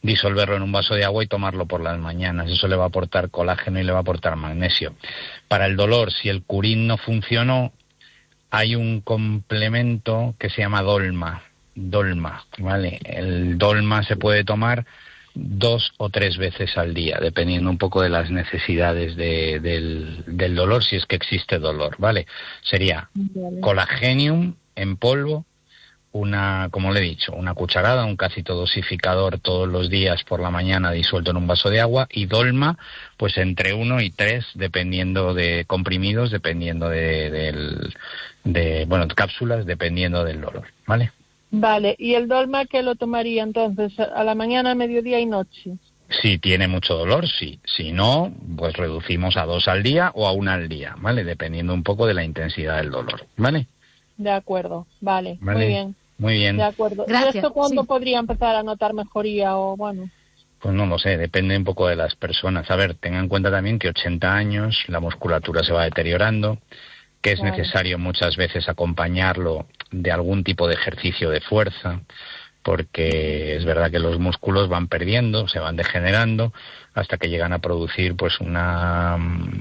disolverlo en un vaso de agua y tomarlo por las mañanas. Eso le va a aportar colágeno y le va a aportar magnesio. Para el dolor, si el Curín no funcionó, hay un complemento que se llama Dolma, ¿vale? El Dolma se puede tomar 2 o 3 veces al día, dependiendo un poco de las necesidades del dolor, si es que existe dolor, ¿vale? Sería Colagenium en polvo, como le he dicho, una cucharada, un cacito dosificador todos los días por la mañana disuelto en un vaso de agua, y Dolma, pues entre 1 y 3, dependiendo de comprimidos, dependiendo de cápsulas, dependiendo del dolor, ¿vale? Vale, ¿y el Dolma qué lo tomaría entonces? ¿A la mañana, mediodía y noche? Si tiene mucho dolor, sí. Si no, pues reducimos a 2 al día o a 1 al día, ¿vale? Dependiendo un poco de la intensidad del dolor, ¿vale? De acuerdo, vale. Muy bien. Muy bien. De acuerdo. Gracias. ¿Y esto cuándo podría empezar a notar mejoría o bueno? Pues no lo sé, depende un poco de las personas. A ver, tengan en cuenta también que 80 años, la musculatura se va deteriorando, que es necesario muchas veces acompañarlo de algún tipo de ejercicio de fuerza, porque es verdad que los músculos van perdiendo, se van degenerando, hasta que llegan a producir pues una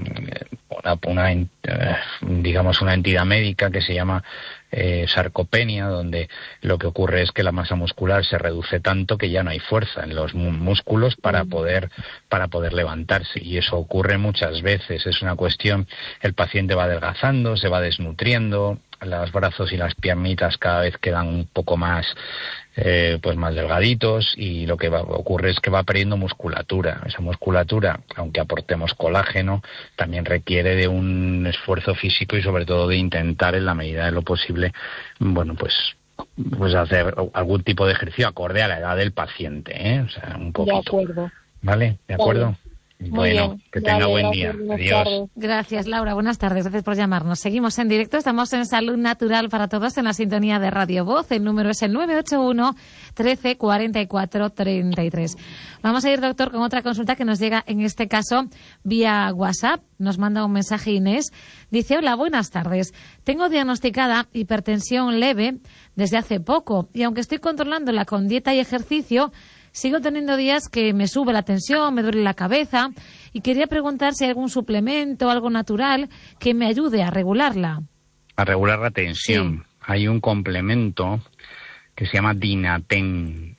entidad médica que se llama sarcopenia, donde lo que ocurre es que la masa muscular se reduce tanto que ya no hay fuerza en los músculos para poder levantarse, y eso ocurre muchas veces. Es una cuestión, el paciente va adelgazando, se va desnutriendo, los brazos y las piernitas cada vez quedan un poco más más delgaditos, y lo que ocurre es que va perdiendo musculatura. Esa musculatura, aunque aportemos colágeno, también requiere de un esfuerzo físico y sobre todo de intentar en la medida de lo posible pues hacer algún tipo de ejercicio acorde a la edad del paciente, o sea, un poquito. De acuerdo. ¿Vale? ¿De acuerdo? Vale. Bueno, que tenga buen día. Adiós. Gracias, Laura. Buenas tardes. Gracias por llamarnos. Seguimos en directo. Estamos en Salud Natural para Todos en la sintonía de Radio Voz. El número es el 981 13 44 33. Vamos a ir, doctor, con otra consulta que nos llega, en este caso, vía WhatsApp. Nos manda un mensaje Inés. Dice: hola, buenas tardes. Tengo diagnosticada hipertensión leve desde hace poco, y aunque estoy controlándola con dieta y ejercicio, sigo teniendo días que me sube la tensión, me duele la cabeza, y quería preguntar si hay algún suplemento, algo natural, que me ayude a regularla. A regular la tensión. Sí. Hay un complemento que se llama Dinaten.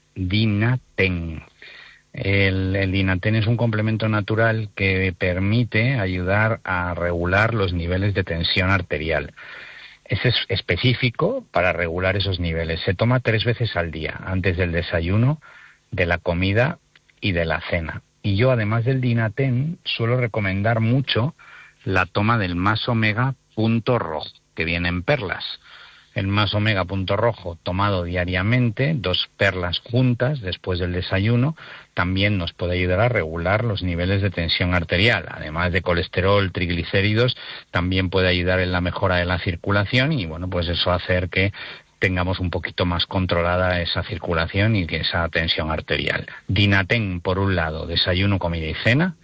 El Dinaten es un complemento natural que permite ayudar a regular los niveles de tensión arterial. Es específico para regular esos niveles. Se toma 3 veces al día, antes del desayuno, de la comida y de la cena. Y yo, además del Dinaten, suelo recomendar mucho la toma del Más Omega punto rojo, que viene en perlas. El Más Omega punto rojo, tomado diariamente, 2 perlas juntas después del desayuno, también nos puede ayudar a regular los niveles de tensión arterial. Además de colesterol, triglicéridos, también puede ayudar en la mejora de la circulación, y pues eso hacer que tengamos un poquito más controlada esa circulación y esa tensión arterial. Dinaten, por un lado, desayuno, comida y cena,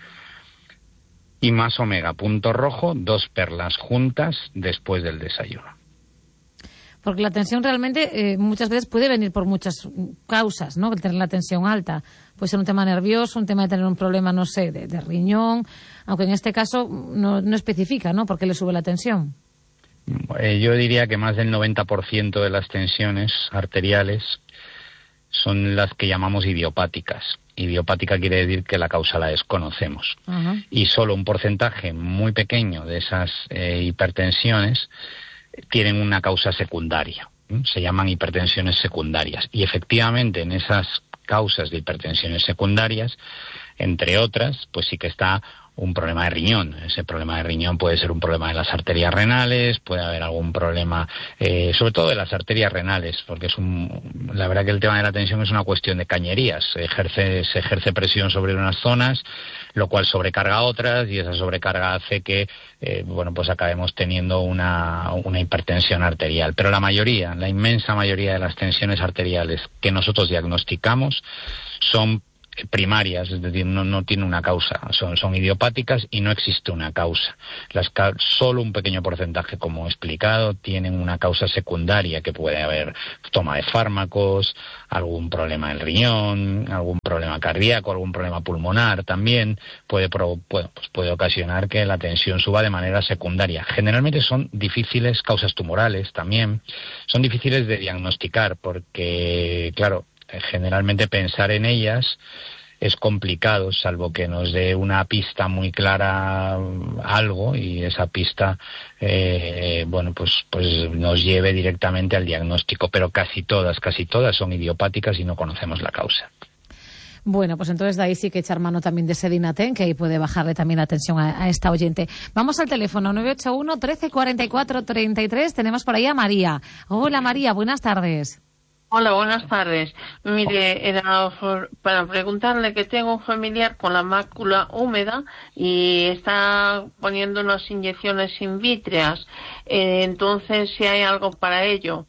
y Más Omega punto rojo, 2 perlas juntas después del desayuno. Porque la tensión realmente muchas veces puede venir por muchas causas, ¿no? Tener la tensión alta. Puede ser un tema nervioso, un tema de tener un problema, no sé, de riñón, aunque en este caso no especifica, ¿no?, por qué le sube la tensión. Yo diría que más del 90% de las tensiones arteriales son las que llamamos idiopáticas. Idiopática quiere decir que la causa la desconocemos. Uh-huh. Y solo un porcentaje muy pequeño de esas hipertensiones tienen una causa secundaria. Se llaman hipertensiones secundarias. Y efectivamente en esas causas de hipertensiones secundarias, entre otras, pues sí que está un problema de riñón. Ese problema de riñón puede ser un problema de las arterias renales, puede haber algún problema, sobre todo de las arterias renales, porque la verdad que el tema de la tensión es una cuestión de cañerías. Se ejerce presión sobre unas zonas, lo cual sobrecarga a otras, y esa sobrecarga hace que pues acabemos teniendo una hipertensión arterial. Pero la inmensa mayoría de las tensiones arteriales que nosotros diagnosticamos son primarias, es decir, no tiene una causa, son idiopáticas y no existe una causa. Solo un pequeño porcentaje, como he explicado, tienen una causa secundaria, que puede haber toma de fármacos, algún problema del riñón, algún problema cardíaco, algún problema pulmonar también, puede ocasionar que la tensión suba de manera secundaria. Generalmente son difíciles, causas tumorales también, son difíciles de diagnosticar porque, claro, generalmente pensar en ellas es complicado, salvo que nos dé una pista muy clara algo, y esa pista pues nos lleve directamente al diagnóstico, pero casi todas son idiopáticas y no conocemos la causa. Bueno, pues entonces de ahí sí que echar mano también de Sedinaten, que ahí puede bajarle también la tensión a esta oyente. Vamos al teléfono 981 13 44 33. Tenemos por ahí a María. Hola María, buenas tardes. Hola, buenas tardes. Mire, era para preguntarle que tengo un familiar con la mácula húmeda y está poniendo unas inyecciones invítreas. Entonces, si hay algo para ello.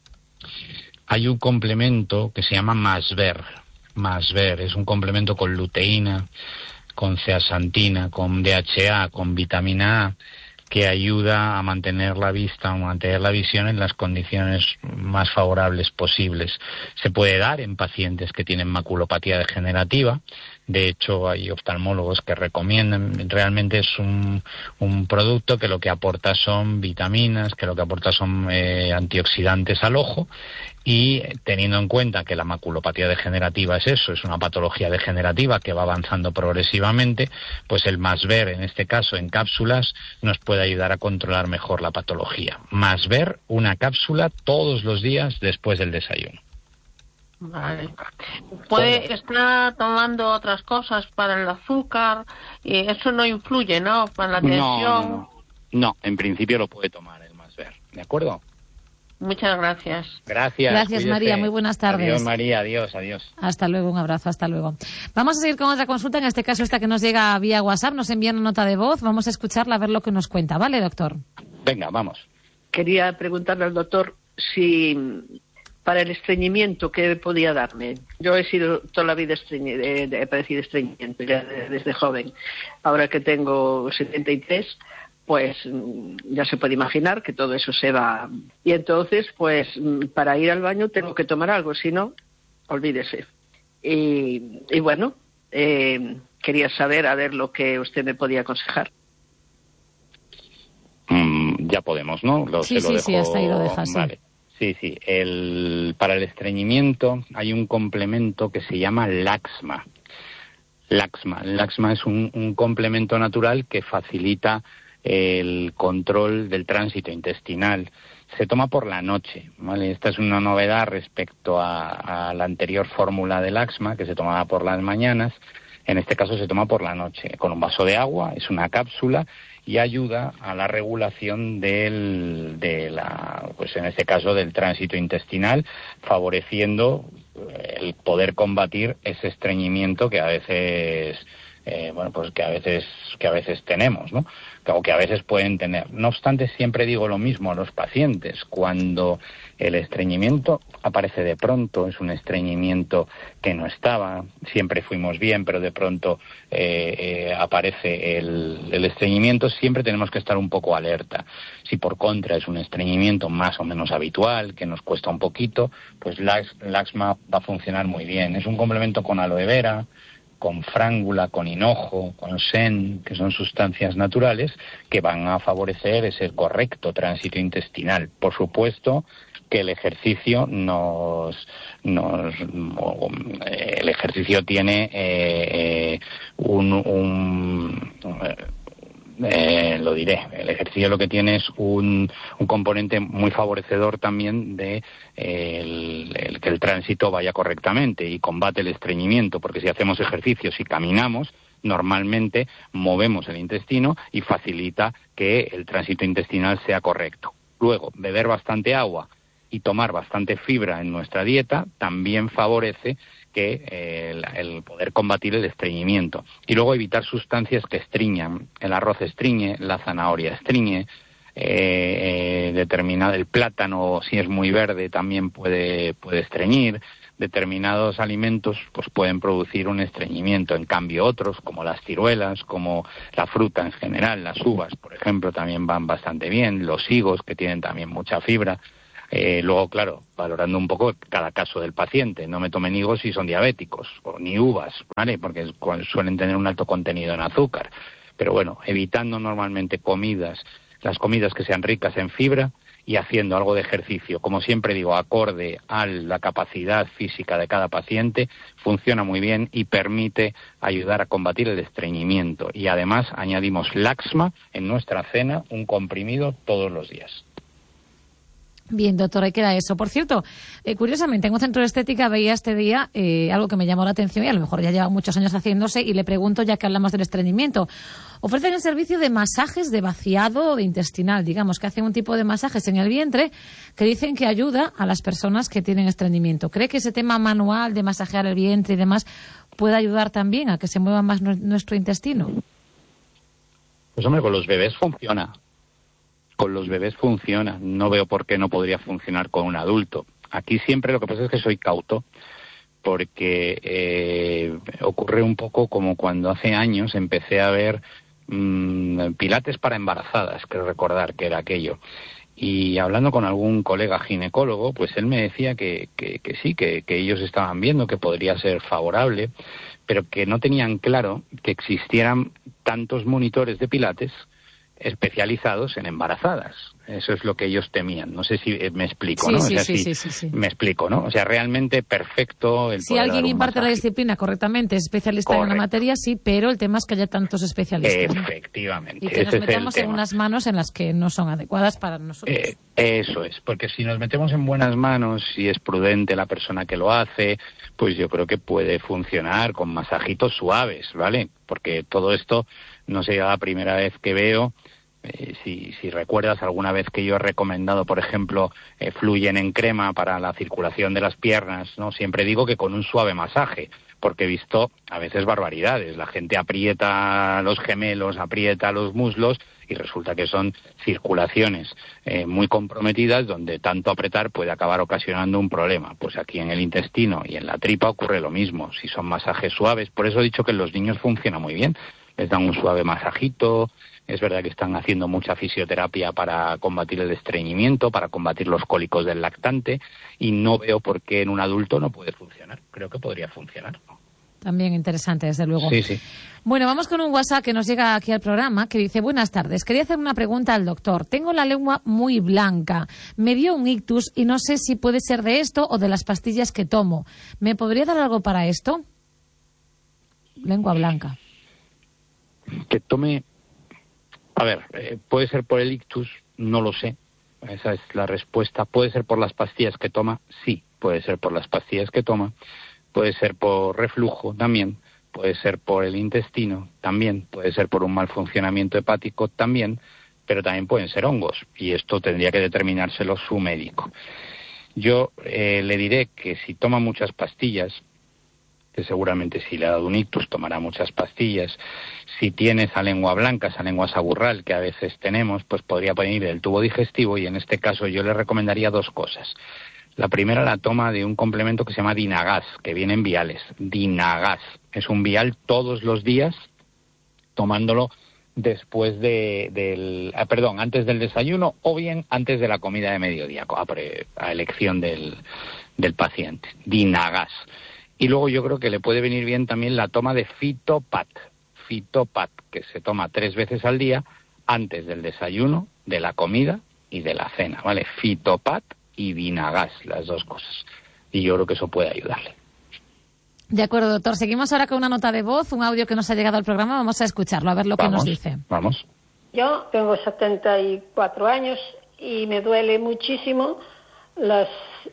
Hay un complemento que se llama Masver. Masver es un complemento con luteína, con zeaxantina, con DHA, con vitamina A, que ayuda a mantener la vista, a mantener la visión en las condiciones más favorables posibles. Se puede dar en pacientes que tienen maculopatía degenerativa. De hecho, hay oftalmólogos que recomiendan. Realmente es un producto que lo que aporta son vitaminas, que lo que aporta son antioxidantes al ojo, y teniendo en cuenta que la maculopatía degenerativa es eso, es una patología degenerativa que va avanzando progresivamente, pues el Masver, en este caso en cápsulas, nos puede ayudar a controlar mejor la patología. Masver, una cápsula todos los días después del desayuno. Vale. Puede estar tomando otras cosas para el azúcar, y eso no influye, ¿no? Para la tensión. No, en principio lo puede tomar el Masver, ¿de acuerdo? Muchas gracias. Gracias, cuídese. María, muy buenas tardes. Adiós, María, adiós. Hasta luego, un abrazo, hasta luego. Vamos a seguir con otra consulta, en este caso esta que nos llega vía WhatsApp, nos envía una nota de voz, vamos a escucharla a ver lo que nos cuenta, ¿vale, doctor? Venga, vamos. Quería preguntarle al doctor si para el estreñimiento, ¿qué podía darme? Yo he sido toda la vida he padecido estreñimiento ya desde joven. Ahora que tengo 73, pues ya se puede imaginar que todo eso se va. Y entonces, pues para ir al baño tengo que tomar algo, si no, olvídese. Y bueno, quería saber a ver lo que usted me podía aconsejar. Ya podemos, ¿no? Sí, hasta ahí lo dejas. Vale. Sí. Para el estreñimiento hay un complemento que se llama Laxma. Laxma es un complemento natural que facilita el control del tránsito intestinal. Se toma por la noche, ¿vale? Esta es una novedad respecto a la anterior fórmula de Laxma, que se tomaba por las mañanas. En este caso se toma por la noche, con un vaso de agua, es una cápsula, y ayuda a la regulación pues en este caso del tránsito intestinal, favoreciendo el poder combatir ese estreñimiento que a veces que a veces tenemos, ¿no? O que a veces pueden tener. No obstante, siempre digo lo mismo a los pacientes: cuando el estreñimiento aparece de pronto, es un estreñimiento que no estaba, siempre fuimos bien, pero de pronto aparece el estreñimiento, siempre tenemos que estar un poco alerta. Si por contra es un estreñimiento más o menos habitual, que nos cuesta un poquito, pues Laxma va a funcionar muy bien. Es un complemento con aloe vera, con frángula, con hinojo, con sen, que son sustancias naturales que van a favorecer ese correcto tránsito intestinal. Por supuesto que el ejercicio el ejercicio tiene el ejercicio lo que tiene es un componente muy favorecedor también de que el tránsito vaya correctamente y combate el estreñimiento, porque si hacemos ejercicios y caminamos, normalmente movemos el intestino y facilita que el tránsito intestinal sea correcto. Luego, beber bastante agua y tomar bastante fibra en nuestra dieta también favorece que el poder combatir el estreñimiento. Y luego evitar sustancias que estreñan. El arroz estreñe, la zanahoria estreñe, el plátano, si es muy verde, también puede estreñir. determinados alimentos pues pueden producir un estreñimiento. En cambio otros, como las ciruelas, como la fruta en general, las uvas, por ejemplo, también van bastante bien, los higos, que tienen también mucha fibra. Luego, claro, valorando un poco cada caso del paciente, no me tomen higos si son diabéticos, o ni uvas, ¿vale? Porque suelen tener un alto contenido en azúcar. Pero bueno, evitando normalmente las comidas que sean ricas en fibra, y haciendo algo de ejercicio, como siempre digo, acorde a la capacidad física de cada paciente, funciona muy bien y permite ayudar a combatir el estreñimiento. Y además añadimos Laxma en nuestra cena, un comprimido todos los días. Bien, doctor, ahí queda eso. Por cierto, curiosamente, en un centro de estética veía este día algo que me llamó la atención y a lo mejor ya lleva muchos años haciéndose, y le pregunto, ya que hablamos del estreñimiento, ofrecen el servicio de masajes de vaciado de intestinal, digamos, que hacen un tipo de masajes en el vientre que dicen que ayuda a las personas que tienen estreñimiento. ¿Cree que ese tema manual de masajear el vientre y demás puede ayudar también a que se mueva más nuestro intestino? Pues hombre, con los bebés funciona. Con los bebés funciona. No veo por qué no podría funcionar con un adulto. Aquí siempre lo que pasa es que soy cauto, porque ocurre un poco como cuando hace años empecé a ver pilates para embarazadas, creo recordar que era aquello. Y hablando con algún colega ginecólogo, pues él me decía que sí, que ellos estaban viendo que podría ser favorable, pero que no tenían claro que existieran tantos monitores de pilates especializados en embarazadas. Eso es lo que ellos temían. No sé si me explico, ¿no? Sí, o sea, sí. Me explico, ¿no? O sea, realmente perfecto el si alguien imparte la disciplina correctamente, es especialista en la materia, sí, pero el tema es que haya tantos especialistas, ¿no? Efectivamente. Y que nos metamos en unas manos en las que no son adecuadas para nosotros. Eso es, porque si nos metemos en buenas manos, si es prudente la persona que lo hace, pues yo creo que puede funcionar con masajitos suaves, ¿vale? Porque todo esto no sería la primera vez que veo. Si recuerdas, alguna vez que yo he recomendado, por ejemplo, Fluyen en crema para la circulación de las piernas, ¿no? Siempre digo que con un suave masaje, porque he visto a veces barbaridades. La gente aprieta los gemelos, aprieta los muslos y resulta que son circulaciones muy comprometidas, donde tanto apretar puede acabar ocasionando un problema. Pues aquí en el intestino y en la tripa ocurre lo mismo, si son masajes suaves. Por eso he dicho que en los niños funciona muy bien. Les dan un suave masajito. Es verdad que están haciendo mucha fisioterapia para combatir el estreñimiento, para combatir los cólicos del lactante, y no veo por qué en un adulto no puede funcionar. Creo que podría funcionar. También interesante, desde luego. Sí. Bueno, vamos con un WhatsApp que nos llega aquí al programa, que dice: buenas tardes, quería hacer una pregunta al doctor. Tengo la lengua muy blanca, me dio un ictus y no sé si puede ser de esto o de las pastillas que tomo. ¿Me podría dar algo para esto? Lengua blanca. Que tome... A ver, puede ser por el ictus, no lo sé. Esa es la respuesta. ¿Puede ser por las pastillas que toma? Sí, puede ser por las pastillas que toma. Puede ser por reflujo también. Puede ser por el intestino también. Puede ser por un mal funcionamiento hepático también. Pero también pueden ser hongos. Y esto tendría que determinárselo su médico. Yo le diré que si toma muchas pastillas, que seguramente si le ha dado un ictus tomará muchas pastillas. Si tiene esa lengua blanca, esa lengua saburral que a veces tenemos, pues podría venir del tubo digestivo, y en este caso yo le recomendaría dos cosas. La primera, la toma de un complemento que se llama Dinagas, que viene en viales. Dinagas es un vial todos los días, tomándolo después antes del desayuno o bien antes de la comida de mediodía, a elección del paciente. Dinagas. Y luego yo creo que le puede venir bien también la toma de Fitopat, que se toma 3 veces al día, antes del desayuno, de la comida y de la cena, ¿vale? Fitopat y Dinagas, las dos cosas. Y yo creo que eso puede ayudarle. De acuerdo, doctor. Seguimos ahora con una nota de voz, un audio que nos ha llegado al programa. Vamos a escucharlo, a ver lo que nos dice. Vamos. Yo tengo 74 años y me duele muchísimo los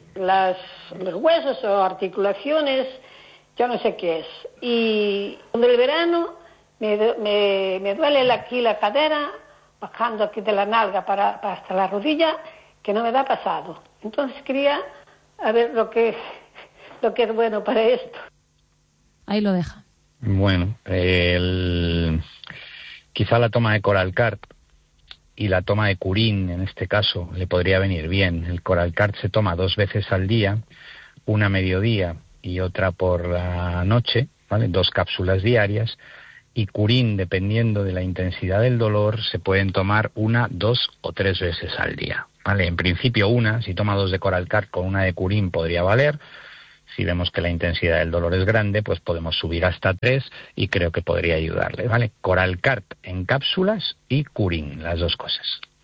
huesos o articulaciones, yo no sé qué es. Y en el verano me duele aquí la cadera, bajando aquí de la nalga hasta la rodilla, que no me da pasado. Entonces quería ver lo que es bueno para esto. Ahí lo deja. Bueno, quizá la toma de Coralcart y la toma de Curín, en este caso, le podría venir bien. El Coralcart se toma 2 veces al día, una a mediodía y otra por la noche, ¿vale? 2 cápsulas diarias. Y Curín, dependiendo de la intensidad del dolor, se pueden tomar 1, 2 o 3 veces al día, ¿vale? En principio una, si toma 2 de Coralcart con 1 de Curín podría valer. Si vemos que la intensidad del dolor es grande, pues podemos subir hasta 3 y creo que podría ayudarle, ¿vale? Coralcart en cápsulas y Curín, las 2 cosas.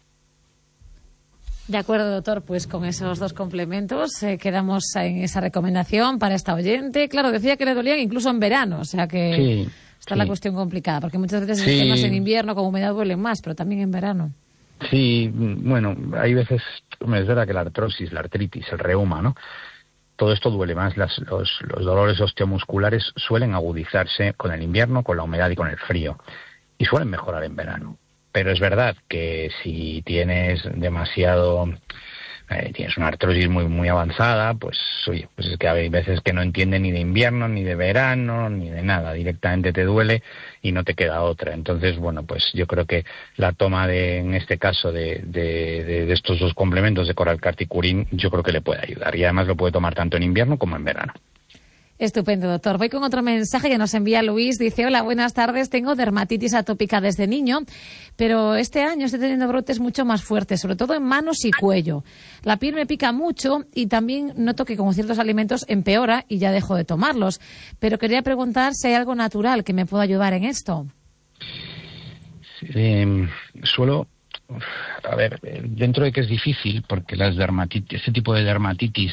De acuerdo, doctor, pues con esos 2 complementos quedamos en esa recomendación para esta oyente. Claro, decía que le dolían incluso en verano, o sea que Sí, está la cuestión complicada, porque muchas veces los temas en invierno con humedad duelen más, pero también en verano. Sí, bueno, hay veces, es verdad que la artrosis, la artritis, el reuma, ¿no? Todo esto duele más. Los dolores osteomusculares suelen agudizarse con el invierno, con la humedad y con el frío, y suelen mejorar en verano. Pero es verdad que si tienes tienes una artrosis muy avanzada, pues oye, pues es que hay veces que no entiende ni de invierno, ni de verano, ni de nada, directamente te duele y no te queda otra. Entonces, bueno, pues yo creo que la toma en este caso de estos 2 complementos de Coralcart y Curín, yo creo que le puede ayudar, y además lo puede tomar tanto en invierno como en verano. Estupendo, doctor. Voy con otro mensaje que nos envía Luis. Dice, hola, buenas tardes. Tengo dermatitis atópica desde niño, pero este año estoy teniendo brotes mucho más fuertes, sobre todo en manos y cuello. La piel me pica mucho y también noto que con ciertos alimentos empeora y ya dejo de tomarlos. Pero quería preguntar si hay algo natural que me pueda ayudar en esto. Dentro de que es difícil, porque este tipo de dermatitis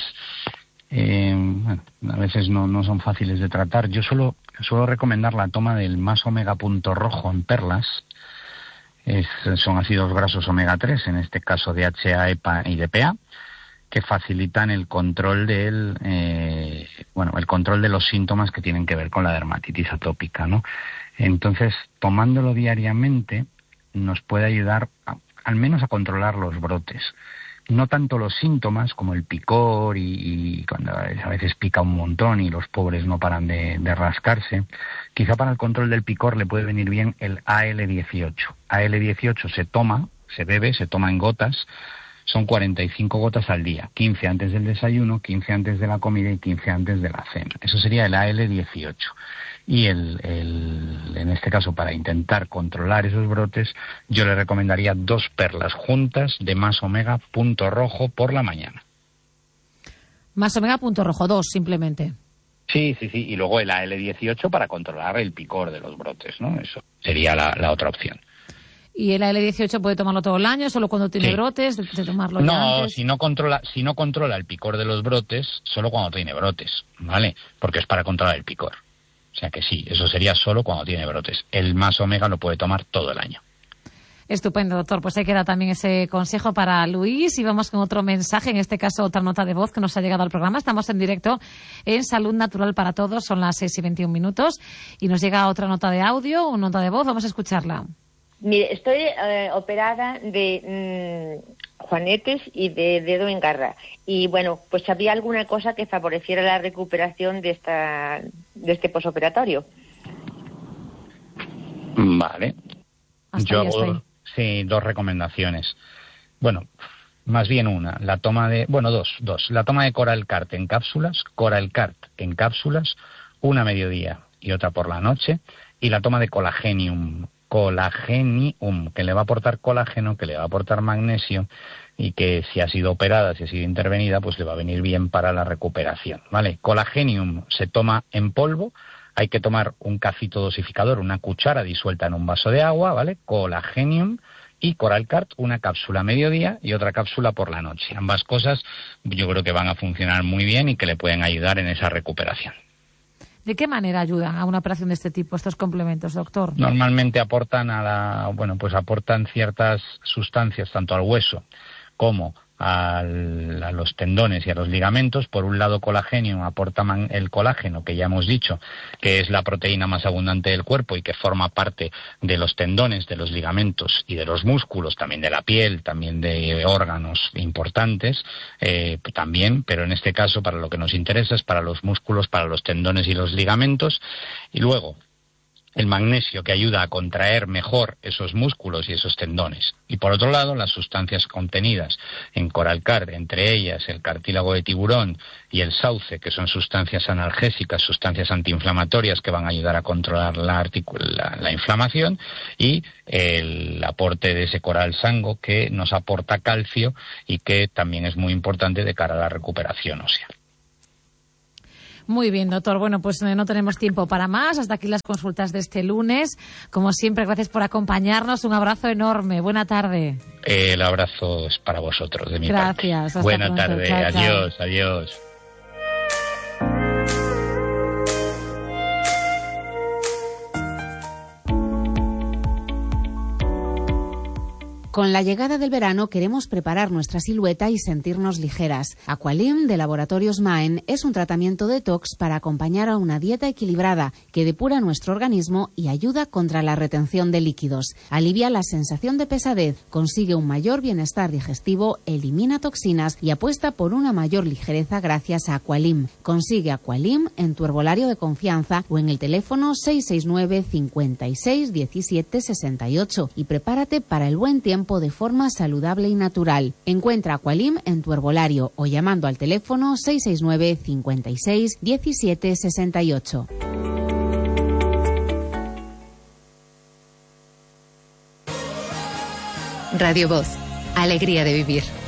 a veces no son fáciles de tratar. Yo suelo recomendar la toma del más omega punto rojo en perlas. Son ácidos grasos omega 3, en este caso DHA, EPA y DPA, que facilitan el control el control de los síntomas que tienen que ver con la dermatitis atópica, ¿no? Entonces, tomándolo diariamente nos puede ayudar al menos a controlar los brotes. No tanto los síntomas como el picor y cuando a veces pica un montón y los pobres no paran de rascarse. Quizá para el control del picor le puede venir bien el AL18. AL18 se toma en gotas. Son 45 gotas al día, 15 antes del desayuno, 15 antes de la comida y 15 antes de la cena. Eso sería el AL18. Y en este caso, para intentar controlar esos brotes, yo le recomendaría 2 perlas juntas de más omega punto rojo por la mañana. Más omega punto rojo, 2 simplemente. Sí. Y luego el AL18 para controlar el picor de los brotes, ¿no? Eso sería la otra opción. ¿Y el AL18 puede tomarlo todo el año, solo cuando tiene brotes, de tomarlo ya antes? Si no controla el picor de los brotes, solo cuando tiene brotes, ¿vale? Porque es para controlar el picor. O sea que sí, eso sería solo cuando tiene brotes. El más omega lo puede tomar todo el año. Estupendo, doctor. Pues ahí queda también ese consejo para Luis. Y vamos con otro mensaje, en este caso otra nota de voz que nos ha llegado al programa. Estamos en directo en Salud Natural para Todos, son las 6:21 y nos llega otra nota de audio, una nota de voz. Vamos a escucharla. Mire, estoy operada de juanetes y de dedo en garra. Y bueno, pues había alguna cosa que favoreciera la recuperación de este posoperatorio. Vale. Yo hago 2 recomendaciones. Bueno, más bien una. La toma de... Bueno, dos. La toma de Coralcart en cápsulas, una a mediodía y otra por la noche. Y la toma de Colagenium, que le va a aportar colágeno, que le va a aportar magnesio y que si ha sido operada, si ha sido intervenida, pues le va a venir bien para la recuperación, ¿vale? Colagenium se toma en polvo, hay que tomar un cacito dosificador, una cuchara disuelta en un vaso de agua, ¿vale? Colagenium y Coralcart, una cápsula a mediodía y otra cápsula por la noche. Ambas cosas yo creo que van a funcionar muy bien y que le pueden ayudar en esa recuperación. ¿De qué manera ayudan a una operación de este tipo estos complementos, doctor? Normalmente aportan aportan ciertas sustancias tanto al hueso como a los tendones y a los ligamentos. Por un lado, Colagenium aporta el colágeno, que ya hemos dicho que es la proteína más abundante del cuerpo y que forma parte de los tendones, de los ligamentos y de los músculos, también de la piel, también de órganos importantes, también, pero en este caso para lo que nos interesa es para los músculos, para los tendones y los ligamentos. Y luego el magnesio, que ayuda a contraer mejor esos músculos y esos tendones. Y por otro lado, las sustancias contenidas en Coralcard, entre ellas el cartílago de tiburón y el sauce, que son sustancias analgésicas, sustancias antiinflamatorias que van a ayudar a controlar la inflamación, y el aporte de ese coral sango, que nos aporta calcio y que también es muy importante de cara a la recuperación ósea. Muy bien, doctor. Bueno, pues no tenemos tiempo para más. Hasta aquí las consultas de este lunes. Como siempre, gracias por acompañarnos. Un abrazo enorme. Buena tarde. El abrazo es para vosotros, de mi parte. Gracias. Buena tarde. Chao, adiós, chao. Adiós. Con la llegada del verano queremos preparar nuestra silueta y sentirnos ligeras. Aqualim de Laboratorios Maen es un tratamiento detox para acompañar a una dieta equilibrada que depura nuestro organismo y ayuda contra la retención de líquidos. Alivia la sensación de pesadez, consigue un mayor bienestar digestivo, elimina toxinas y apuesta por una mayor ligereza gracias a Aqualim. Consigue Aqualim en tu herbolario de confianza o en el teléfono 669 56 17 68 y prepárate para el buen tiempo de forma saludable y natural. Encuentra Aqualim en tu herbolario o llamando al teléfono 669 56 17 68. Radio Voz, alegría de vivir.